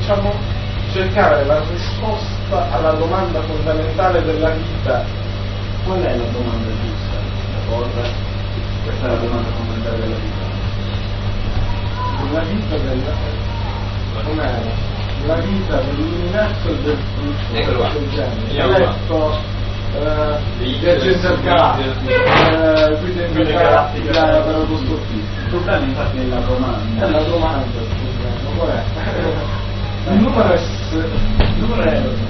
facciamo cercare la risposta alla domanda fondamentale della vita. Qual è la domanda giusta? D'accordo? Questa è la domanda fondamentale della vita. La vita com'era? La vita dell'universo e del frutto del genere. Ho letto Viaggianti al Galattica, Guida in Via Galattica per autostoppisti. Il problema infatti è la domanda. È la domanda il problema, qual è? Il numero è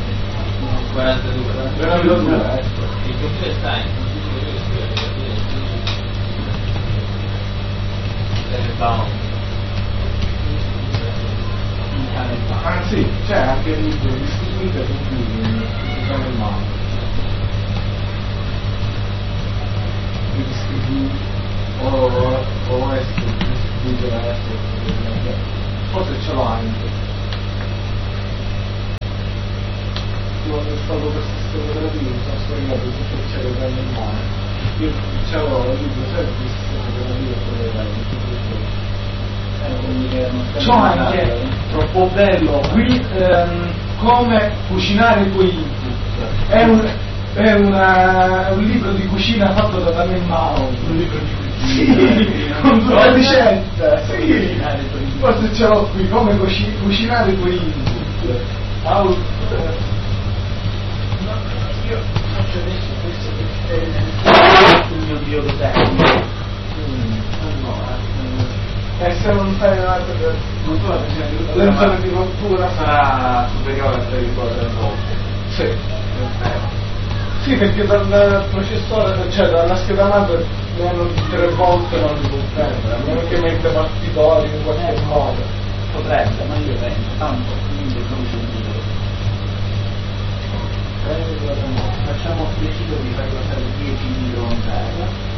42, ecco. Il computer sta in Ah sì, c'è anche il libro Istituite Computing nel mondo. Forse ce l'ho anche. Quando è stato per sistema operativo mi sono spiegato tutto il cielo nel mare. Io c'avevo il libro sempre di sistema operativo c'ho anche troppo bello qui come cucinare i tuoi input. È un libro di cucina fatto da Daniel Mao. Un libro di cucina? Sì, con tutta la licenza. Sì. Forse ce l'ho qui, come cucinare i tuoi input. Io faccio adesso questo sul mio biblioteca. Se non fai un'altra l'entrata di rottura sarà superiore a 3,9. Sì. Sì, perché dal processore, cioè dalla scheda madre ne hanno 3 volte, non li può prendere, a meno che mette partitori in qualche modo. Potrebbe, ma io penso, tanto quindi non c'è un facciamo decido di fare passare 10 microampere